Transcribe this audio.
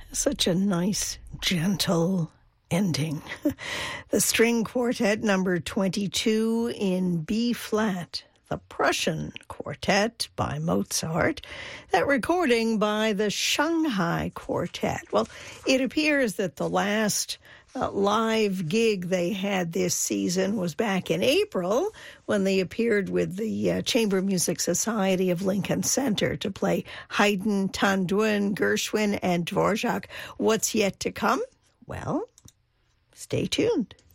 Such a nice, gentle ending. The string quartet number 22 in B flat, the Prussian Quartet by Mozart, that recording by the Shanghai Quartet. Well, it appears that the last live gig they had this season was back in April when they appeared with the Chamber Music Society of Lincoln Center to play Haydn, Tanduin, Gershwin, and Dvorak. What's yet to come? Well, stay tuned.